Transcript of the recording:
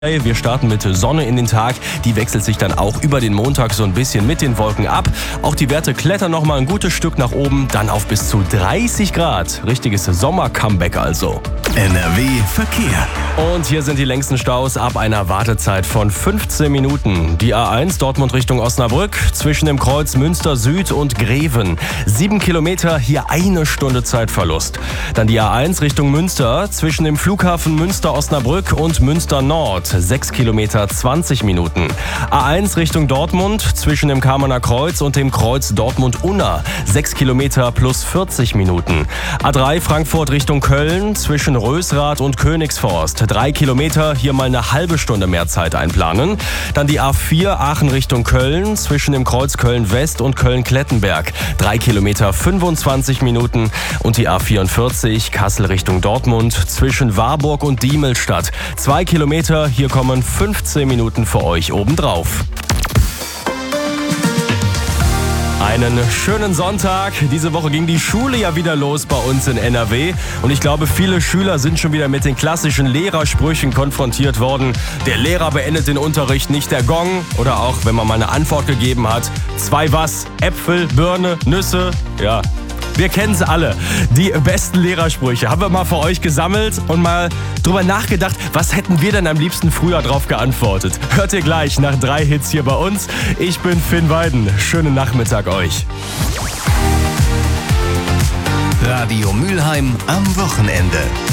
Wir starten mit Sonne in den Tag. Die wechselt sich dann auch über den Montag so ein bisschen mit den Wolken ab. Auch die Werte klettern noch mal ein gutes Stück nach oben, dann auf bis zu 30 Grad. Richtiges Sommer-Comeback also. NRW Verkehr. Und hier sind die längsten Staus ab einer Wartezeit von 15 Minuten. Die A1 Dortmund Richtung Osnabrück zwischen dem Kreuz Münster Süd und Greven. 7 Kilometer, hier 1 Stunde Zeitverlust. Dann die A1 Richtung Münster zwischen dem Flughafen Münster-Osnabrück und Münster Nord. 6 Kilometer, 20 Minuten. A1 Richtung Dortmund zwischen dem Kamener Kreuz und dem Kreuz Dortmund-Unna. 6 Kilometer plus 40 Minuten. A3 Frankfurt Richtung Köln zwischen Rösrath und Königsforst. 3 Kilometer, hier mal eine halbe Stunde mehr Zeit einplanen. Dann die A4 Aachen Richtung Köln zwischen dem Kreuz Köln-West und Köln-Klettenberg. 3 Kilometer, 25 Minuten. Und die A44 Kassel Richtung Dortmund zwischen Warburg und Diemelstadt. 2 Kilometer, hier kommen 15 Minuten für euch obendrauf. Einen schönen Sonntag. Diese Woche ging die Schule ja wieder los bei uns in NRW. Und ich glaube, viele Schüler sind schon wieder mit den klassischen Lehrersprüchen konfrontiert worden. Der Lehrer beendet den Unterricht, nicht der Gong. Oder auch, wenn man mal eine Antwort gegeben hat. 2 was? Äpfel, Birne, Nüsse? Ja. Wir kennen es alle. Die besten Lehrersprüche haben wir mal für euch gesammelt und mal drüber nachgedacht, was hätten wir denn am liebsten früher drauf geantwortet. Hört ihr gleich nach 3 Hits hier bei uns. Ich bin Finn Weiden. Schönen Nachmittag euch. Radio Mülheim am Wochenende.